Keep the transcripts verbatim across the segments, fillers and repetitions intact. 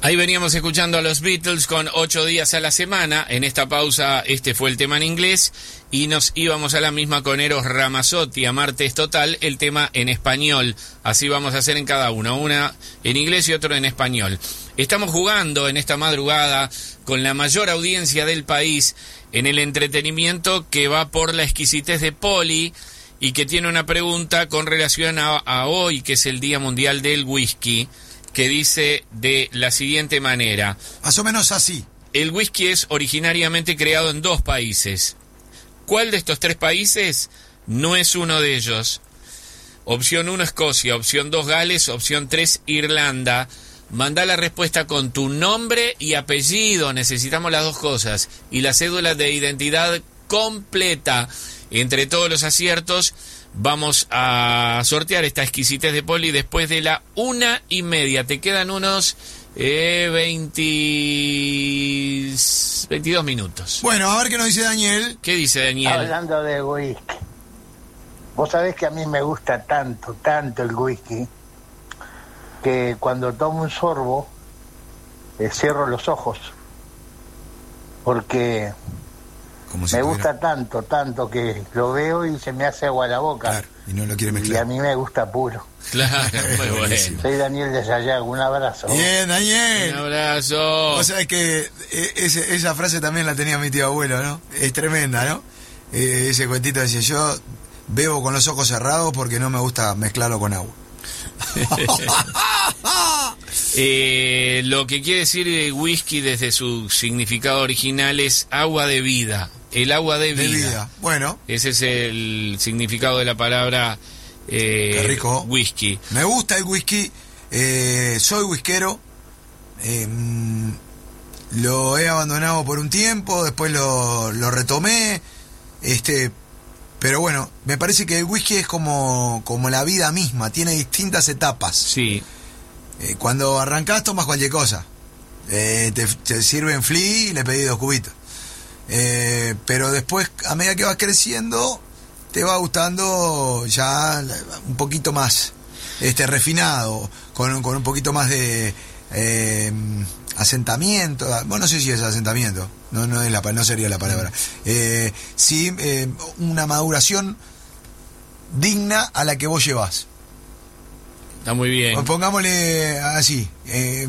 Ahí veníamos escuchando a los Beatles con ocho días a la semana. En esta pausa este fue el tema en inglés y nos íbamos a la misma con Eros Ramazzotti, Amarte es total, el tema en español. Así vamos a hacer en cada uno, una en inglés y otro en español. Estamos jugando en esta madrugada con la mayor audiencia del país en el entretenimiento que va por la exquisitez de Poli y que tiene una pregunta con relación a, a hoy, que es el Día Mundial del Whisky, que dice de la siguiente manera. Más o menos así. El whisky es originariamente creado en dos países. ¿Cuál de estos tres países no es uno de ellos? Opción uno, Escocia. Opción dos, Gales. Opción tres, Irlanda. Manda la respuesta con tu nombre y apellido. Necesitamos las dos cosas. Y la cédula de identidad completa. Entre todos los aciertos vamos a sortear esta exquisitez de Poli después de la una y media. Te quedan unos eh, veinte, veintidós minutos. Bueno, a ver qué nos dice Daniel. ¿Qué dice Daniel? Hablando de whisky. Vos sabés que a mí me gusta tanto, tanto el whisky, que cuando tomo un sorbo eh, cierro los ojos. Porque Como si me tuviera... gusta tanto, tanto que lo veo y se me hace agua la boca. Claro, y no lo quiere Y mezclar. a mí me gusta puro. Claro, muy bueno. Soy Daniel de Sayago, un abrazo. Bien, Daniel. Un abrazo. O sea que eh, ese, esa frase también la tenía mi tío abuelo, ¿no? Es tremenda, ¿no? Eh, ese cuentito decía, yo bebo con los ojos cerrados porque no me gusta mezclarlo con agua. eh, lo que quiere decir el whisky desde su significado original es agua de vida. El agua de vida. De vida. Bueno. Ese es el significado de la palabra eh, Qué rico. whisky. Me gusta el whisky. Eh, soy whiskero. Eh, lo he abandonado por un tiempo. Después lo, lo retomé. Este, pero bueno, me parece que el whisky es como, como la vida misma. Tiene distintas etapas. Sí. Eh, cuando arrancás tomas cualquier cosa. Eh, te, te sirven flea y le pedí dos cubitos. Eh, pero después, a medida que vas creciendo, te va gustando ya un poquito más este refinado, con, con un poquito más de eh, asentamiento. Bueno, no sé si es asentamiento, no, no, es la, no sería la palabra. Eh, sí, eh, una maduración digna a la que vos llevás. Está muy bien. Pongámosle así. Eh,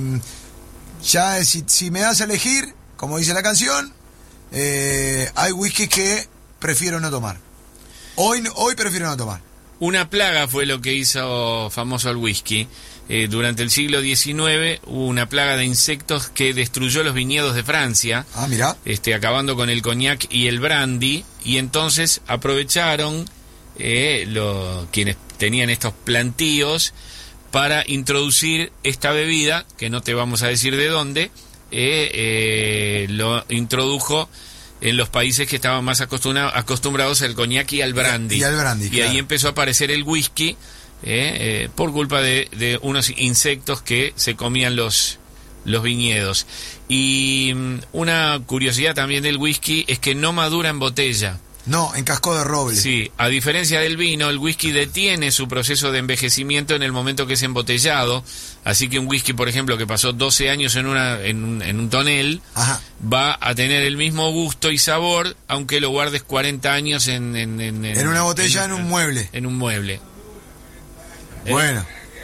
ya si, si me das a elegir, como dice la canción, Eh, hay whisky que prefiero no tomar. Hoy, hoy prefiero no tomar. Una plaga fue lo que hizo famoso el whisky. Eh, durante el siglo diecinueve hubo una plaga de insectos que destruyó los viñedos de Francia. Ah, mira. Este, acabando con el coñac y el brandy. Y entonces aprovecharon eh, lo, quienes tenían estos plantíos para introducir esta bebida, que no te vamos a decir de dónde. Eh, eh, lo introdujo en los países que estaban más acostumbrados al coñac y al brandy. Y al brandy, Y claro. ahí empezó a aparecer el whisky eh, eh, por culpa de, de unos insectos que se comían los, los viñedos. Y um, una curiosidad también del whisky es que no madura en botella. No, en casco de roble. Sí, a diferencia del vino, el whisky detiene su proceso de envejecimiento en el momento que es embotellado, así que un whisky, por ejemplo, que pasó doce años en una en un, en un tonel, Ajá. va a tener el mismo gusto y sabor, aunque lo guardes cuarenta años en... En, en, en, En una botella, en, en un mueble. En un mueble. Bueno.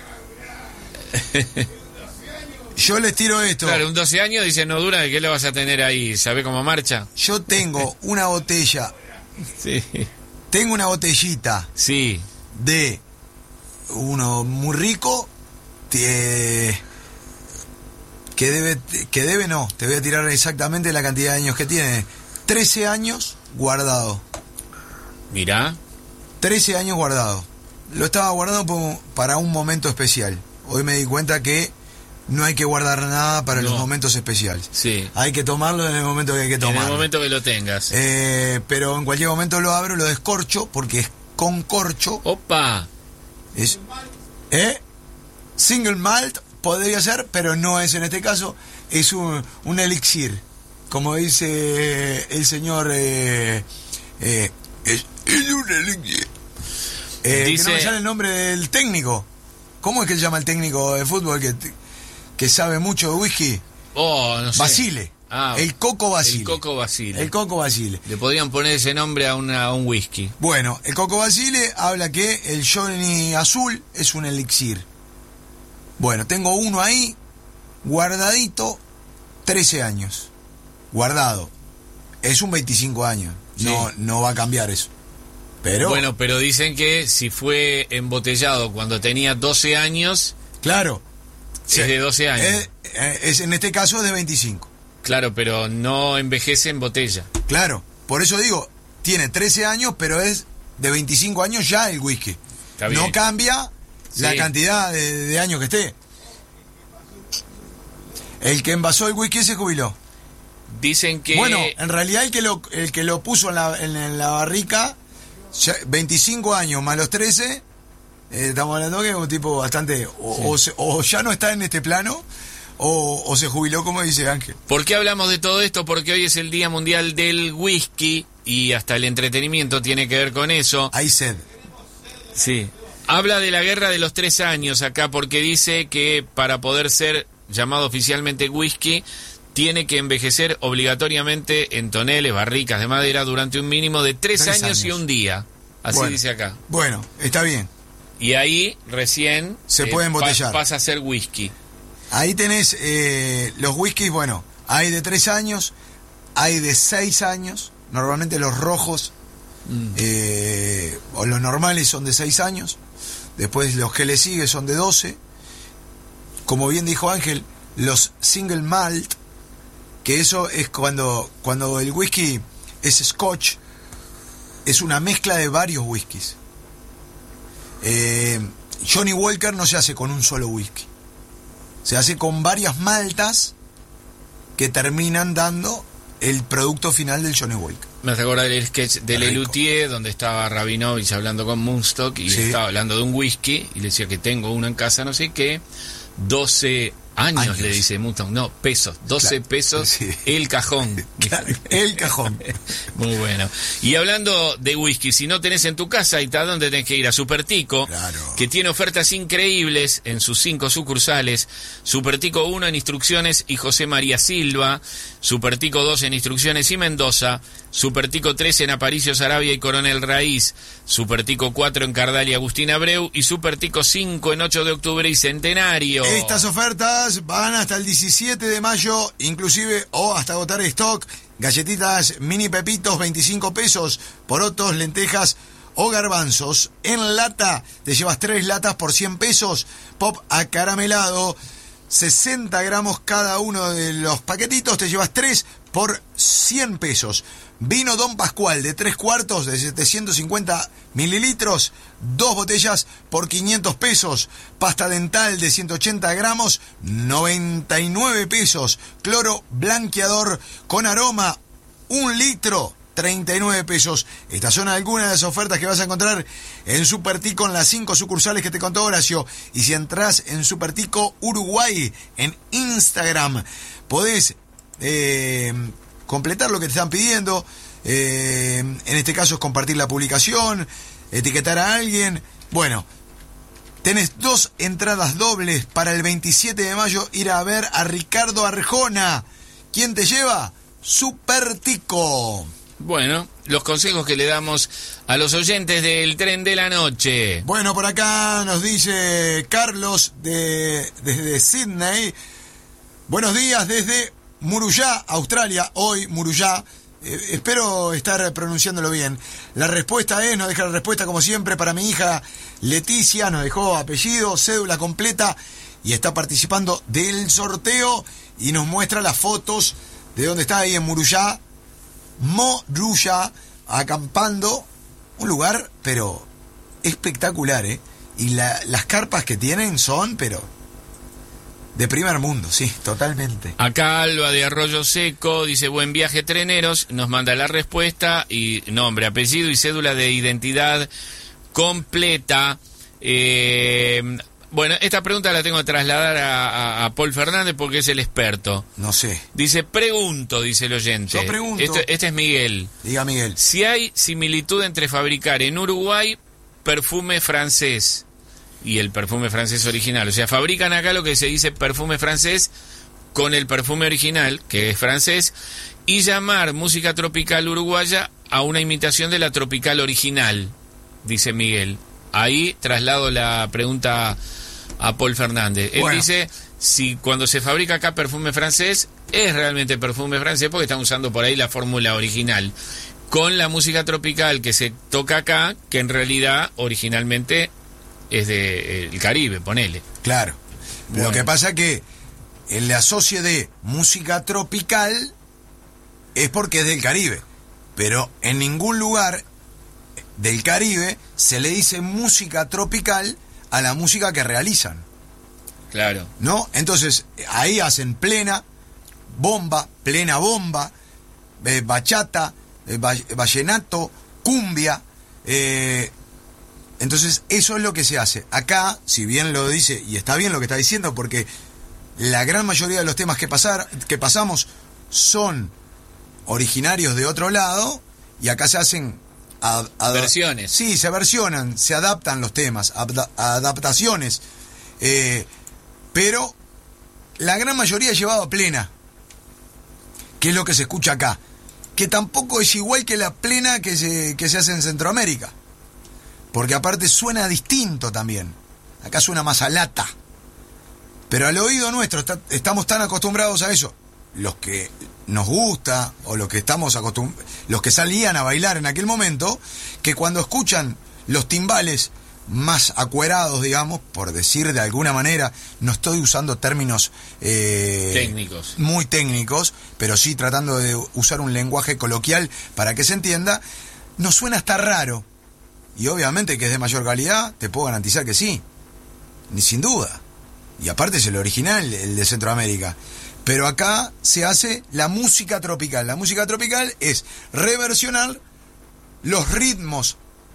Yo les tiro esto. Claro, un doce años, dice, no dura, ¿de qué lo vas a tener ahí? ¿Sabe cómo marcha? Yo tengo una botella... Sí. Tengo una botellita Sí. de uno muy rico que, que debe, que debe no, te voy a tirar exactamente la cantidad de años que tiene. trece años guardado. Mirá. trece años guardado. Lo estaba guardando para un momento especial. Hoy me di cuenta que no hay que guardar nada para No. los momentos especiales. Sí. Hay que tomarlo en el momento que hay que tomarlo. En el momento que lo tengas. Eh, pero en cualquier momento lo abro, lo descorcho, porque es con corcho. ¡Opa! Es, ¿eh? Single malt podría ser, pero no es en este caso. Es un, un elixir. Como dice el señor... Eh, eh, es, es un elixir. Eh, Dice- que no me sale el nombre del técnico. ¿Cómo es que se llama el técnico de fútbol que... que sabe mucho de whisky? Oh, no sé. Basile. Ah, el Coco Basile. El Coco Basile. El Coco Basile. Le podrían poner ese nombre a, una, a un whisky. Bueno, el Coco Basile habla que el Johnny Azul es un elixir. Bueno, tengo uno ahí, guardadito, trece años. Guardado. Es un veinticinco años. Sí. No, no va a cambiar eso. Pero, bueno, pero dicen que si fue embotellado cuando tenía doce años... Claro. Es de doce años. Es, es, en este caso es de veinticinco. Claro, pero no envejece en botella. Claro, por eso digo, tiene trece años, pero es de veinticinco años ya el whisky. Está bien. No cambia sí. la cantidad de, de años que esté. El que envasó el whisky se jubiló. Dicen que... Bueno, en realidad el que lo, el que lo puso en la, en, en la barrica, ya, veinticinco años más los trece, eh, estamos hablando que es un tipo bastante... O, sí. o, se, o ya no está en este plano... O, o se jubiló, como dice Ángel. ¿Por qué hablamos de todo esto? Porque hoy es el Día Mundial del Whisky y hasta el entretenimiento tiene que ver con eso. Hay sed. Sí. Habla de la guerra de los tres años acá porque dice que para poder ser llamado oficialmente whisky tiene que envejecer obligatoriamente en toneles, barricas de madera durante un mínimo de tres, tres años, años y un día. Así bueno, dice acá. Bueno, está bien. Y ahí recién se eh, puede embotellar. Pa- pasa a ser whisky. Ahí tenés eh, los whiskies, bueno, hay de tres años, hay de seis años, normalmente los rojos mm. eh, o los normales son de seis años, después los que le siguen son de doce, como bien dijo Ángel, los single malt, que eso es cuando, cuando el whisky es scotch, es una mezcla de varios whiskies. Eh, Johnny Walker no se hace con un solo whisky. Se hace con varias maltas que terminan dando el producto final del Johnny Walker. Me hace acordar del sketch de Lelutier, donde estaba Rabinovich hablando con Moonstock y sí. estaba hablando de un whisky y le decía que tengo uno en casa, no sé qué, doce años, años. Le dice Moonstock, no, pesos, doce claro. pesos sí. el cajón. Claro, el cajón. Muy bueno. Y hablando de whisky, si no tenés en tu casa, ¿y a dónde tenés que ir? A Supertico, claro. que tiene ofertas increíbles en sus cinco sucursales. Supertico uno en Instrucciones y José María Silva, Supertico dos en Instrucciones y Mendoza, Supertico tres en Aparicio Saravia y Coronel Raíz, Supertico cuatro en Cardal y Agustín Abreu y Supertico cinco en ocho de octubre y Centenario. Estas ofertas van hasta el diecisiete de mayo, inclusive o hasta agotar stock. Galletitas mini pepitos, veinticinco pesos, porotos, lentejas o garbanzos. En lata te llevas tres latas por cien pesos. Pop acaramelado, sesenta gramos cada uno de los paquetitos, te llevas tres por cien pesos. Vino Don Pascual de tres cuartos de setecientos cincuenta mililitros, dos botellas por quinientos pesos. Pasta dental de ciento ochenta gramos, noventa y nueve pesos. Cloro blanqueador con aroma, un litro, treinta y nueve pesos. Estas son algunas de las ofertas que vas a encontrar en Supertico en las cinco sucursales que te contó Horacio. Y si entras en Supertico Uruguay en Instagram, podés eh, completar lo que te están pidiendo. Eh, en este caso es compartir la publicación, etiquetar a alguien. Bueno, tenés dos entradas dobles para el veintisiete de mayo ir a ver a Ricardo Arjona. ¿Quién te lleva? Supertico. Bueno, los consejos que le damos a los oyentes del Tren de la Noche. Bueno, por acá nos dice Carlos de, desde Sydney. Buenos días desde Muruyá, Australia. Hoy Muruyá. Eh, espero estar pronunciándolo bien. La respuesta es, nos deja la respuesta como siempre para mi hija Leticia. Nos dejó apellido, cédula completa y está participando del sorteo y nos muestra las fotos de dónde está ahí en Muruyá. Moruya, acampando, un lugar, pero espectacular, ¿eh? Y la, las carpas que tienen son, pero de primer mundo, sí, totalmente. Acá Alba de Arroyo Seco dice, buen viaje treneros, nos manda la respuesta y nombre, apellido y cédula de identidad completa. Eh... Bueno, esta pregunta la tengo que trasladar a, a, a Paul Fernández porque es el experto. No sé. Dice, pregunto, dice el oyente. Yo pregunto. Esto, este es Miguel. Diga, Miguel. Si hay similitud entre fabricar en Uruguay perfume francés y el perfume francés original. O sea, fabrican acá lo que se dice perfume francés con el perfume original, que es francés, y llamar música tropical uruguaya a una imitación de la tropical original, dice Miguel. Ahí traslado la pregunta a Paul Fernández. Él bueno. dice, si cuando se fabrica acá perfume francés, es realmente perfume francés porque están usando por ahí la fórmula original, con la música tropical que se toca acá, que en realidad originalmente es de el Caribe, ponele. Claro. Bueno. Lo que pasa que el asocio de música tropical es porque es del Caribe, pero en ningún lugar del Caribe se le dice música tropical a la música que realizan. Claro. ¿No? Entonces, ahí hacen plena bomba, plena bomba, eh, bachata, eh, vallenato, cumbia. Eh, entonces, eso es lo que se hace. Acá, si bien lo dice, y está bien lo que está diciendo, porque la gran mayoría de los temas que, pasar, que pasamos son originarios de otro lado, y acá se hacen ad, ad, versiones. Sí, se versionan, se adaptan los temas, ad, adaptaciones. Eh, pero la gran mayoría llevaba plena, que es lo que se escucha acá, que tampoco es igual que la plena que se, que se hace en Centroamérica, porque aparte suena distinto también. Acá suena más a lata, pero al oído nuestro está, estamos tan acostumbrados a eso, los que nos gusta o los que estamos acostum- los que salían a bailar en aquel momento, que cuando escuchan los timbales más acuerados, digamos, por decir de alguna manera, no estoy usando términos eh, técnicos, muy técnicos, pero sí tratando de usar un lenguaje coloquial para que se entienda, nos suena hasta raro, y obviamente que es de mayor calidad, te puedo garantizar que sí, ni sin duda, y aparte es el original, el de Centroamérica. Pero acá se hace la música tropical. La música tropical es reversionar los ritmos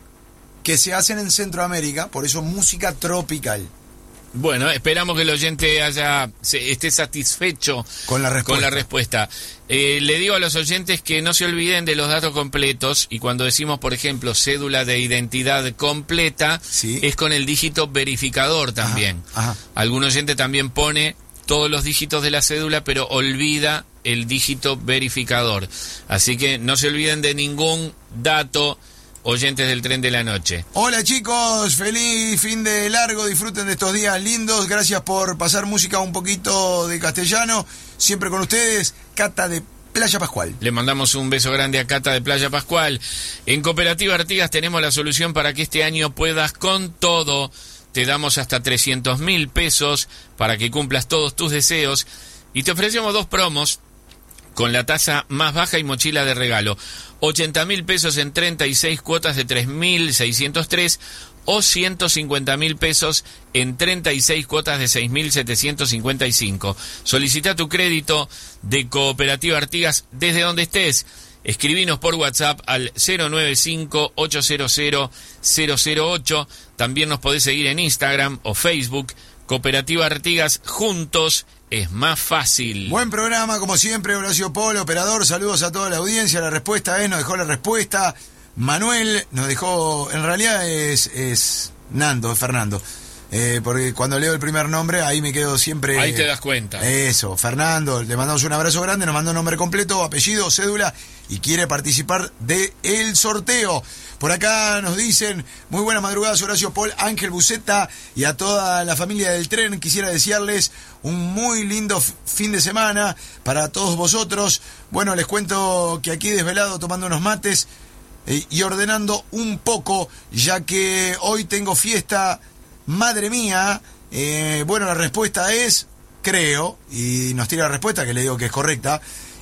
que se hacen en Centroamérica, por eso música tropical. Bueno, esperamos que el oyente haya se, esté satisfecho con la respuesta. Con la respuesta. Eh, le digo a los oyentes que no se olviden de los datos completos, y cuando decimos, por ejemplo, cédula de identidad completa, sí, es con el dígito verificador también. Ajá, ajá. Algún oyente también pone todos los dígitos de la cédula, pero olvida el dígito verificador. Así que no se olviden de ningún dato, oyentes del Tren de la Noche. Hola chicos, feliz fin de largo, disfruten de estos días lindos, gracias por pasar música un poquito de castellano, siempre con ustedes, Cata de Playa Pascual. Le mandamos un beso grande a Cata de Playa Pascual. En Cooperativa Artigas tenemos la solución para que este año puedas con todo. Te damos hasta trescientos mil pesos para que cumplas todos tus deseos, y te ofrecemos dos promos con la tasa más baja y mochila de regalo. ochenta mil pesos en treinta y seis cuotas de tres mil seiscientos tres o ciento cincuenta mil pesos en treinta y seis cuotas de seis mil setecientos cincuenta y cinco. Solicita tu crédito de Cooperativa Artigas desde donde estés. Escribinos por WhatsApp al cero nueve cinco ocho cero cero cero cero ocho. También nos podés seguir en Instagram o Facebook. Cooperativa Artigas, juntos es más fácil. Buen programa, como siempre, Horacio Polo, operador. Saludos a toda la audiencia. La respuesta es, nos dejó la respuesta. Manuel nos dejó, en realidad es, es Nando, es Fernando. Eh, porque cuando leo el primer nombre, ahí me quedo siempre... Ahí te das cuenta. Eso, Fernando, le mandamos un abrazo grande, nos mandó nombre completo, apellido, cédula, y quiere participar de el sorteo. Por acá nos dicen, muy buenas madrugadas, Horacio Paul, Ángel Buceta, y a toda la familia del tren, quisiera desearles un muy lindo fin de semana para todos vosotros. Bueno, les cuento que aquí desvelado tomando unos mates eh, y ordenando un poco, ya que hoy tengo fiesta... Madre mía, eh, bueno, la respuesta es, creo, y nos tira la respuesta, que le digo que es correcta,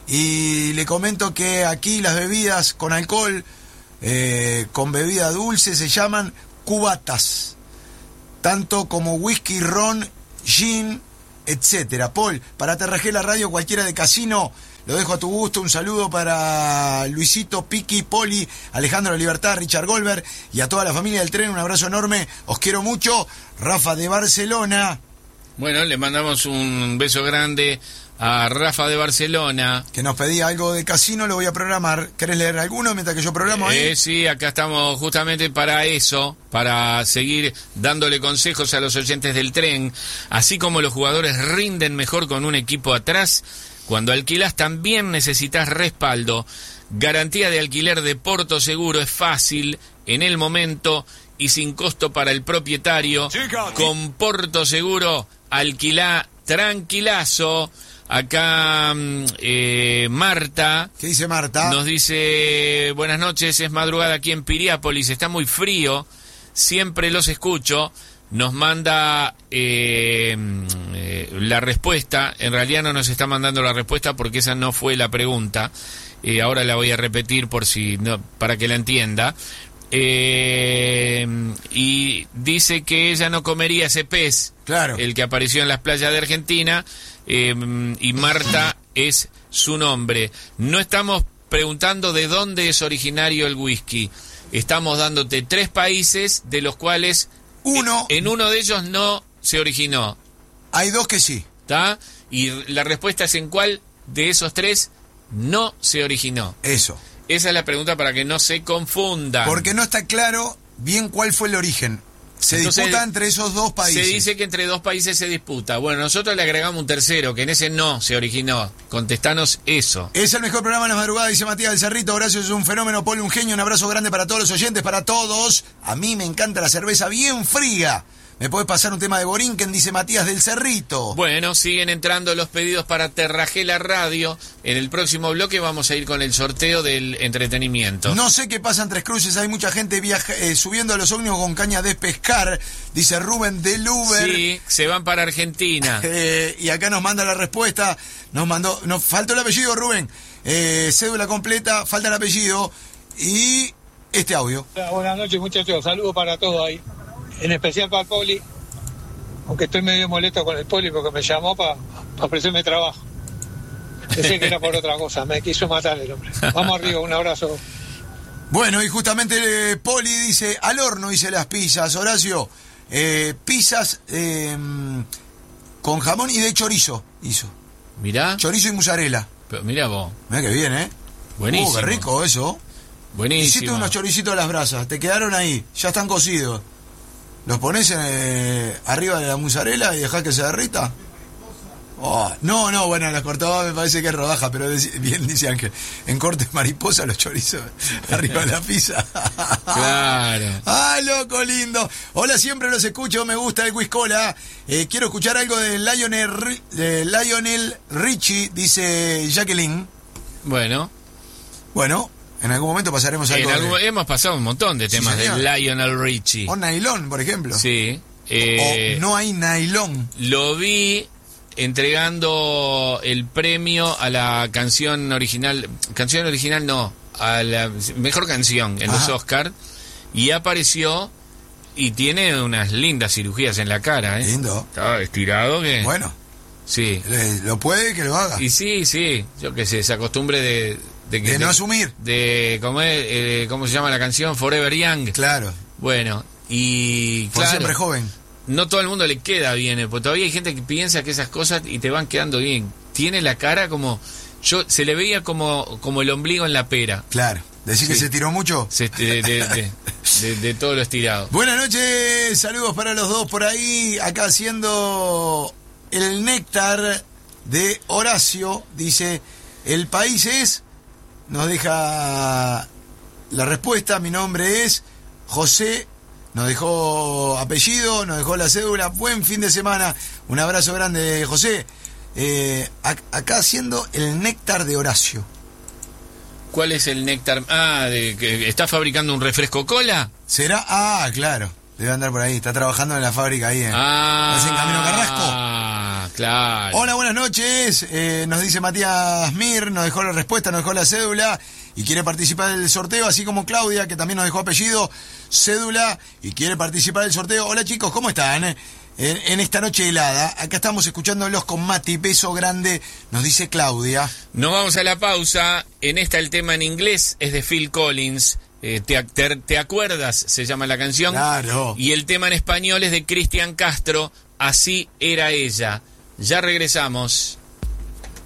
y le comento que aquí las bebidas con alcohol, eh, con bebida dulce, se llaman cubatas, tanto como whisky, ron, gin, etcétera. Paul, para Terrajé la radio, cualquiera de casino, lo dejo a tu gusto. Un saludo para Luisito, Piqui, Poli, Alejandro Libertad, Richard Goldberg y a toda la familia del tren. Un abrazo enorme, os quiero mucho. Rafa de Barcelona. Bueno, le mandamos un beso grande a Rafa de Barcelona. Que nos pedía algo de casino, lo voy a programar. ¿Querés leer alguno mientras que yo programo ahí? Eh, sí, acá estamos justamente para eso, para seguir dándole consejos a los oyentes del tren. Así como los jugadores rinden mejor con un equipo atrás, cuando alquilás también necesitas respaldo. Garantía de alquiler de Porto Seguro es fácil, en el momento y sin costo para el propietario. Con Porto Seguro, alquilá tranquilazo. Acá eh, Marta. ¿Qué dice Marta? Nos dice, buenas noches, es madrugada aquí en Piriápolis, está muy frío, siempre los escucho. Nos manda eh, eh, la respuesta, en realidad no nos está mandando la respuesta porque esa no fue la pregunta. Eh, ahora la voy a repetir por si no, para que la entienda. Eh, y dice que ella no comería ese pez, claro, el que apareció en las playas de Argentina, eh, y Marta es su nombre. No estamos preguntando de dónde es originario el whisky, estamos dándote tres países de los cuales uno, en uno de ellos no se originó. Hay dos que sí. ¿Está? Y la respuesta es en cuál de esos tres no se originó. Eso. Esa es la pregunta para que no se confunda. Porque no está claro bien cuál fue el origen. Se Entonces, disputa entre esos dos países. Se dice que entre dos países se disputa. Bueno, nosotros le agregamos un tercero, que en ese no se originó. Contestanos eso. Es el mejor programa de la madrugada, dice Matías del Cerrito. Horacio es un fenómeno, Polo un genio. Un abrazo grande para todos los oyentes, para todos. A mí me encanta la cerveza bien fría. ¿Me podés pasar un tema de Borinquen? Dice Matías del Cerrito. Bueno, siguen entrando los pedidos para Terragela Radio. En el próximo bloque vamos a ir con el sorteo del entretenimiento. No sé qué pasa en Tres Cruces, hay mucha gente viaja, eh, subiendo a los ómnibus con caña de pescar, dice Rubén del Uber. Sí, se van para Argentina. Eh, y acá nos manda la respuesta, nos mandó, nos faltó el apellido, Rubén. Eh, cédula completa, falta el apellido y este audio. Buenas noches, muchachos, saludos para todos ahí. En especial para el Poli, aunque estoy medio molesto con el Poli porque me llamó para pa ofrecerme trabajo. Pensé que era por otra cosa, me quiso matar el hombre. Vamos arriba, un abrazo. Bueno, y justamente eh, Poli dice, al horno hice las pizzas, Horacio, eh, pizzas eh, con jamón y de chorizo hizo. Mirá. Chorizo y mozzarella. Pero mirá vos. Mirá que bien, ¿eh? Buenísimo. Uh, qué rico eso. Buenísimo. Hiciste unos choricitos a las brasas, te quedaron ahí, ya están cocidos. ¿Los pones en, eh, arriba de la mozzarella y dejás que se derrita? Oh, no, no, bueno, la cortada me parece que es rodaja, pero dec- bien dice Ángel, en corte mariposa los chorizos arriba de la pizza. Claro. ¡Ay, loco lindo! Hola, siempre los escucho, me gusta el Whiskola. Eh, quiero escuchar algo de Lionel, Ri- de Lionel Richie, dice Jacqueline. Bueno. Bueno, en algún momento pasaremos algo En algún, de... hemos pasado un montón de Sí, temas señor. de Lionel Richie. O Nylon, por ejemplo. Sí. Eh, O No hay nylon. Lo vi entregando el premio a la canción original, canción original no, a la mejor canción en los Ajá. Oscar, y apareció y tiene unas lindas cirugías en la cara, ¿eh? Lindo. Estaba estirado que... Bueno, Sí. le- lo puede que lo haga. Y sí, sí, yo qué sé, esa costumbre de... De, que- De no de- asumir. De, ¿cómo, es? Eh, ¿Cómo se llama la canción? Forever Young. Claro, Bueno, y... por claro, siempre joven. no todo el mundo le queda bien, eh, porque todavía hay gente que piensa que esas cosas y te van quedando bien. Tiene la cara como... yo Se le veía como, como el ombligo en la pera. Claro. Decir que Sí. se tiró mucho. Se- de, de- de- de- de todo lo estirado. Buenas noches, saludos para los dos por ahí. Acá haciendo el néctar de Horacio. Dice, el país es... Nos deja la respuesta, mi nombre es José, nos dejó apellido, nos dejó la cédula, buen fin de semana, un abrazo grande José. Eh, ac- acá haciendo el néctar de Horacio. ¿Cuál es el néctar? Ah, de que está fabricando un refresco cola. ¿Será? Ah, claro, debe andar por ahí, está trabajando en la fábrica ahí. En, Ah, ¿es en Camino Carrasco? Ah, claro. Hola, buenas noches. Eh, nos dice Matías Mir, nos dejó la respuesta, nos dejó la cédula y quiere participar del sorteo, así como Claudia, que también nos dejó apellido, cédula y quiere participar del sorteo. Hola chicos, ¿cómo están? En, en esta noche helada, acá estamos escuchándolos con Mati, beso grande, nos dice Claudia. Nos vamos a la pausa. En esta el tema en inglés es de Phil Collins. Eh, te, te, ¿Te acuerdas? Se llama la canción. Claro. Y el tema en español es de Cristian Castro. Así era ella. Ya regresamos.